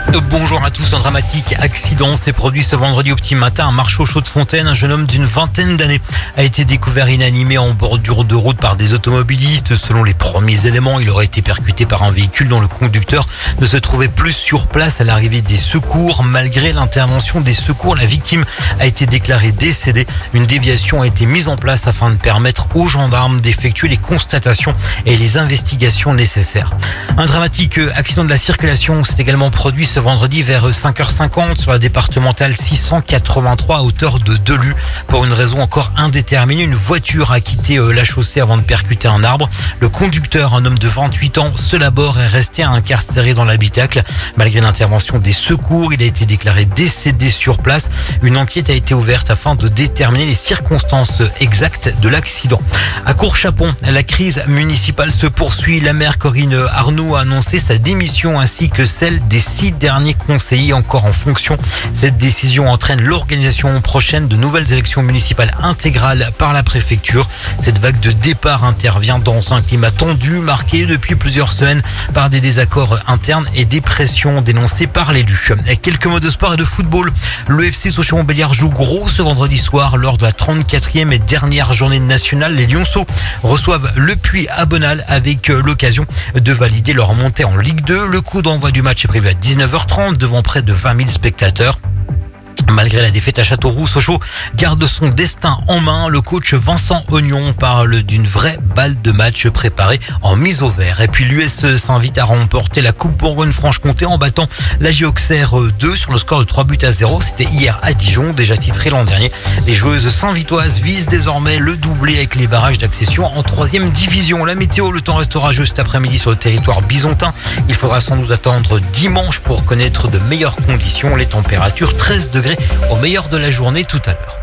Bonjour à tous, un dramatique accident s'est produit ce vendredi au petit matin à Marchaux-Chaux-de-Fontaine. Un jeune homme d'une vingtaine d'années a été découvert inanimé en bordure de route par des automobilistes. Selon les premiers éléments, il aurait été percuté par un véhicule dont le conducteur ne se trouvait plus sur place à l'arrivée des secours. Malgré l'intervention des secours, la victime a été déclarée décédée. Une déviation a été mise en place afin de permettre aux gendarmes d'effectuer les constatations et les investigations nécessaires. Un dramatique accident de la circulation s'est également produit ce vendredi vers 5h50 sur la départementale 683 à hauteur de Delus. Pour une raison encore indéterminée, une voiture a quitté la chaussée avant de percuter un arbre. Le conducteur, un homme de 28 ans, seul à bord, est resté incarcéré dans l'habitacle. Malgré l'intervention des secours, il a été déclaré décédé sur place. Une enquête a été ouverte afin de déterminer les circonstances exactes de l'accident. À Courchapon, la crise municipale se poursuit. La maire Corinne Arnoux a annoncé sa démission ainsi que celle des 6 derniers conseillers encore en fonction. Cette décision entraîne l'organisation prochaine de nouvelles élections municipales intégrales par la préfecture. Cette vague de départ intervient dans un climat tendu marqué depuis plusieurs semaines par des désaccords internes et des pressions dénoncées par l'élu. Quelques mots de sport et de football. Le FC Sochaux-Montbéliard joue gros ce vendredi soir lors de la 34e et dernière journée nationale. Les Lyonceaux reçoivent Le Puy à Bonal avec l'occasion de valider leur montée en Ligue 2. Le coup d'envoi du match est prévu à 19h30 devant près de 20 000 spectateurs. Malgré la défaite à Châteauroux, Sochaux garde son destin en main. Le coach Vincent Ognon parle d'une vraie balle de match préparée en mise au vert. Et puis l'US s'invite à remporter la Coupe Bourgogne-Franche-Comté en battant l'AJ Auxerre 2 sur le score de 3-0. C'était hier à Dijon, déjà titré l'an dernier. Les joueuses saint-vitoises visent désormais le doublé avec les barrages d'accession en 3e division. La météo, le temps restera juste cet après-midi sur le territoire bisontin. Il faudra sans doute attendre dimanche pour connaître de meilleures conditions. Les températures 13 degrés au meilleur de la journée tout à l'heure.